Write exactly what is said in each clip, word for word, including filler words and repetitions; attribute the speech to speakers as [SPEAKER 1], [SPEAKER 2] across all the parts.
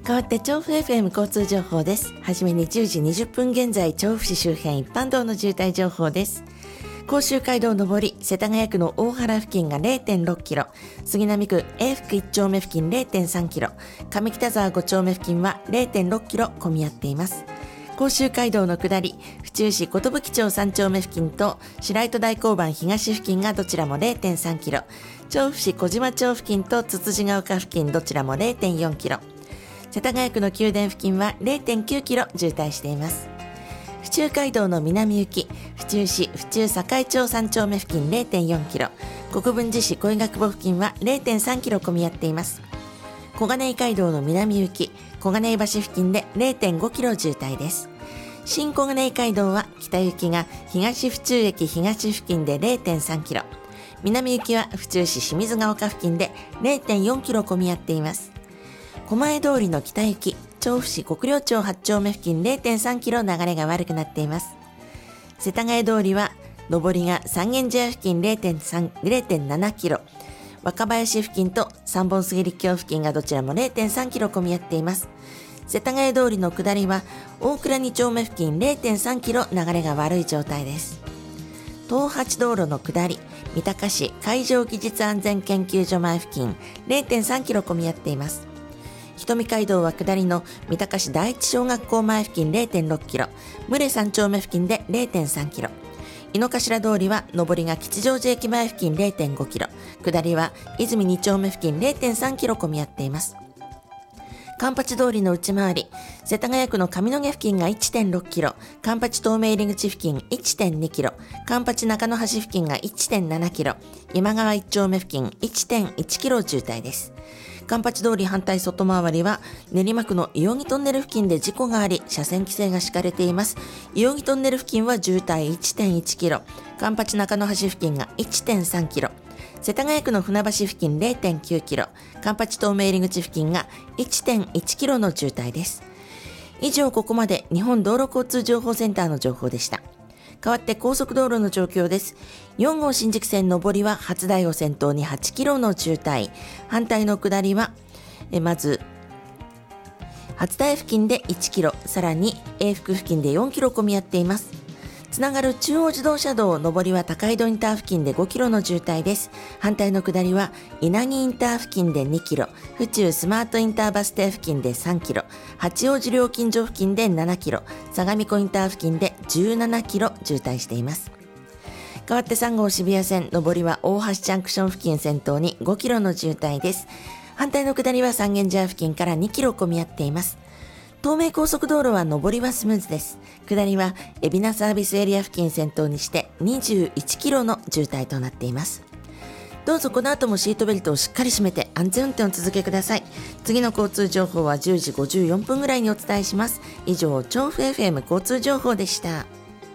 [SPEAKER 1] 代わって調布 エフエム 交通情報です。はじめにじゅうじにじゅっぷん現在、調布市周辺一般道の渋滞情報です。甲州街道上り世田谷区の大原付近が れいてんろっキロ、杉並区永福いち丁目付近 れいてんさんキロ、上北沢ご丁目付近は れいてんろっキロ混み合っています。甲州街道の下り府中市寿町さん丁目付近と白糸大交番東付近がどちらも れいてんさんキロ、調布市小島町付近とつつじが丘付近どちらも れいてんよんキロ、世田谷区の宮殿付近は れいてんきゅうキロ渋滞しています。府中街道の南行き府中市府中栄町さん丁目付近 れいてんよんキロ、国分寺市小学坊付近は れいてんさんキロ混み合っています。小金井街道の南行き小金井橋付近で れいてんごキロ渋滞です。新小金井街道は北行きが東府中駅東付近で れいてんさんキロ、南行きは府中市清水ヶ丘付近で れいてんよんキロ混み合っています。狛江通りの北行き調布市国領町はち丁目付近 れいてんさんキロ流れが悪くなっています。世田谷通りは上りが三軒茶屋付近 れいてんななキロ、若林付近と三本杉立教付近がどちらも れいてんさんキロ混み合っています。世田谷通りの下りは大倉に丁目付近 れいてんさんキロ流れが悪い状態です。東八道路の下り三鷹市海上技術安全研究所前付近 れいてんさんキロ混み合っています。瞳街道は下りの三鷹市第一小学校前付近 れいてんろっキロ、牟礼三丁目付近で れいてんさんキロ、井の頭通りは上りが吉祥寺駅前付近 れいてんごキロ、下りは泉に丁目付近 れいてんさんキロ混み合っています。環八通りの内回り世田谷区の上野毛付近が いってんろっキロ、環八東名入り口付近 いってんにキロ、環八中野橋付近が いってんななキロ、今川いち丁目付近 いってんいちキロ渋滞です。環八通り反対外回りは練馬区の伊予木トンネル付近で事故があり車線規制が敷かれています。伊予木トンネル付近は渋滞 いってんいちキロ、環八中野橋付近が いってんさんキロ、世田谷区の船橋付近 れいてんきゅうキロ、環八東名入り口付近が いってんいちキロの渋滞です。以上ここまで日本道路交通情報センターの情報でした。代わって高速道路の状況です。よん号新宿線上りは初台を先頭にはちキロの渋滞、反対の下りはえまず初台付近でいちキロ、さらに永福付近でよんキロ混み合っています。つながる中央自動車道上りは高井戸インター付近でごキロの渋滞です。反対の下りは稲城インター付近でにキロ、府中スマートインターバス停付近でさんキロ、八王子料金所付近でななキロ、相模湖インター付近でじゅうななキロ渋滞しています。代わってさん号渋谷線上りは大橋ジャンクション付近先頭にごキロの渋滞です。反対の下りは三軒茶屋付近からにキロ混み合っています。東名高速道路は上りはスムーズです。下りは海老名サービスエリア付近先頭にしてにじゅういちキロの渋滞となっています。どうぞこの後もシートベルトをしっかり締めて安全運転を続けください。次の交通情報はじゅうじごじゅうよんぷんぐらいにお伝えします。以上、調布 エフエム 交通情報でした。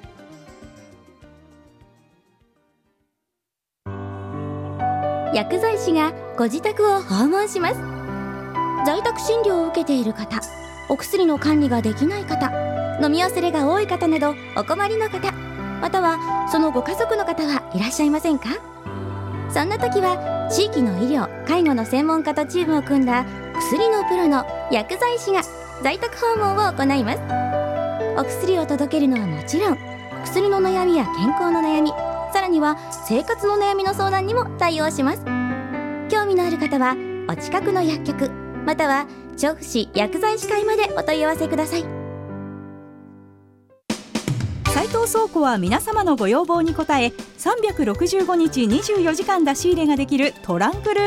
[SPEAKER 2] 薬剤師がご自宅を訪問します。在宅診療を受けている方、お薬の管理ができない方、飲み忘れが多い方などお困りの方、またはそのご家族の方はいらっしゃいませんか？そんな時は地域の医療・介護の専門家とチームを組んだ薬のプロの薬剤師が在宅訪問を行います。お薬を届けるのはもちろん、薬の悩みや健康の悩み、さらには生活の悩みの相談にも対応します。興味のある方はお近くの薬局または調布市薬剤師会までお問い合わせください。
[SPEAKER 3] 斉藤倉庫は皆様のご要望に応えさんびゃくろくじゅうごにちにじゅうよじかん出し入れができるトランクルーム